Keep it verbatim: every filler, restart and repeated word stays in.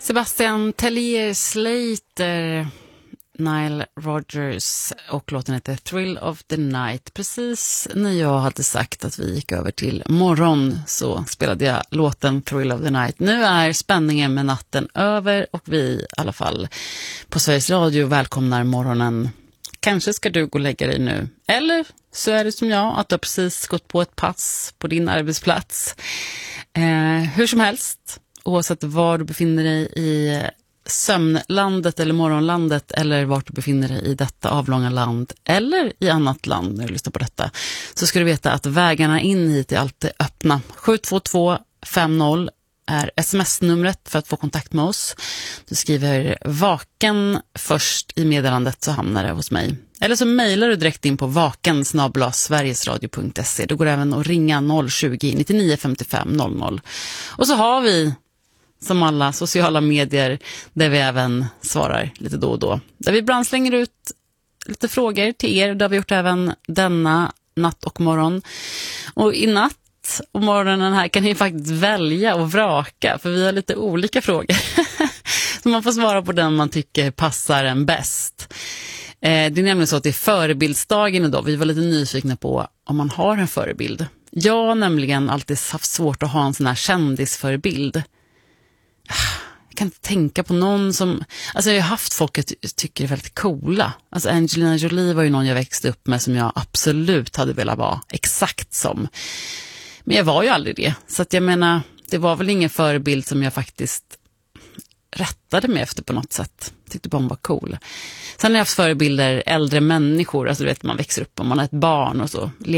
Sebastian Tellier, Slater, Nile Rodgers och låten heter Thrill of the Night. Precis när jag hade sagt att vi gick över till morgon så spelade jag låten Thrill of the Night. Nu är spänningen med natten över och vi i alla fall på Sveriges Radio välkomnar morgonen. Kanske ska du gå och lägga dig nu. Eller så är det som jag att du har precis gått på ett pass på din arbetsplats. Eh, hur som helst, oavsett var du befinner dig i sömnlandet eller morgonlandet eller vart du befinner dig i detta avlånga land eller i annat land när du lyssnar på detta, så ska du veta att vägarna in hit är alltid öppna. sju två två fem noll är sms-numret för att få kontakt med oss. Du skriver vaken först i meddelandet så hamnar det hos mig. Eller så mejlar du direkt in på vaken snabel-a sverigesradio punkt se. Då går det även att ringa noll tjugo nittionio femtiofem noll noll. Och så har vi som alla sociala medier där vi även svarar lite då och då. Där vi ibland slänger ut lite frågor till er. Det har vi gjort även denna natt och morgon. Och i natt och morgonen här kan ni faktiskt välja och vraka. För vi har lite olika frågor. Så man får svara på den man tycker passar en bäst. Det är nämligen så att det är förebildsdagen idag. Vi var lite nyfikna på om man har en förebild. Jag har nämligen alltid haft svårt att ha en sån här kändisförebild. Jag kan inte tänka på någon som... Alltså jag har haft folk jag ty- tycker är väldigt coola. Alltså Angelina Jolie var ju någon jag växte upp med som jag absolut hade velat vara exakt som. Men jag var ju aldrig det. Så att jag menar, det var väl ingen förebild som jag faktiskt rättade mig efter på något sätt. Tyckte bara hon var cool. Sen har jag haft förebilder äldre människor. Alltså du vet, man växer upp och man är ett barn och så